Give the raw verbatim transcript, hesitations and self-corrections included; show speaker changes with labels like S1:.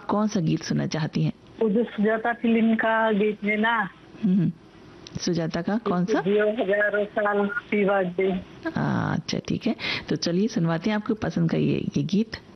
S1: कौन सा गीत सुनना चाहती हैं?
S2: वो जो सुजाता फिल्म का गीत है ना,
S1: हम्म, सुजाता का कौन सा?
S2: हजारों साल की बात।
S1: अच्छा ठीक है, तो चलिए सुनवाते हैं आपको पसंद का ये ये गीत।